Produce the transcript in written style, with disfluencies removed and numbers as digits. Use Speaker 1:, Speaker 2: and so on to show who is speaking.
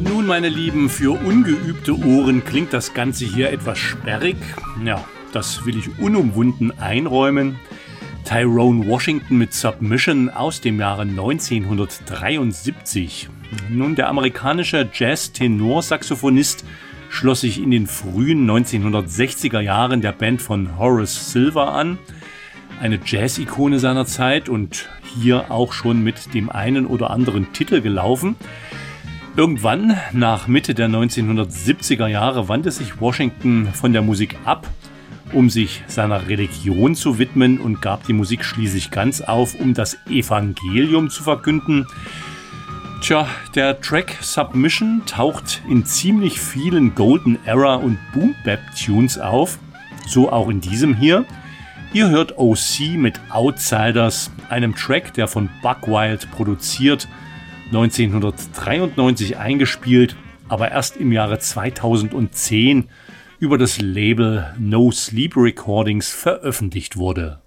Speaker 1: Nun, meine Lieben, für ungeübte Ohren klingt das Ganze hier etwas sperrig. Ja, das will ich unumwunden einräumen. Tyrone Washington mit Submission aus dem Jahre 1973. Nun, der amerikanische Jazz-Tenor-Saxophonist schloss sich in den frühen 1960er Jahren der Band von Horace Silver an. Eine Jazz-Ikone seiner Zeit und hier auch schon mit dem einen oder anderen Titel gelaufen. Irgendwann, nach Mitte der 1970er Jahre, wandte sich Washington von der Musik ab, um sich seiner Religion zu widmen und gab die Musik schließlich ganz auf, um das Evangelium zu verkünden. Tja, der Track Submission taucht in ziemlich vielen Golden Era und Boom Bap Tunes auf, so auch in diesem hier. Ihr hört OC mit Outsiders, einem Track, der von Buck Wild produziert, 1993 eingespielt, aber erst im Jahre 2010 über das Label No Sleep Recordings veröffentlicht wurde.